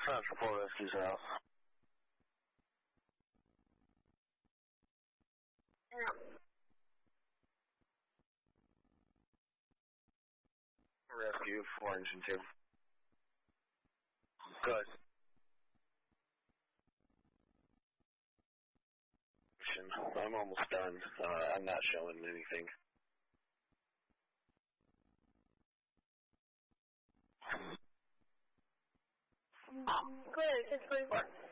4 rescues out. Yeah. Rescue 4 engine 2. Good. I'm almost done. I'm not showing anything. Good, it's 24.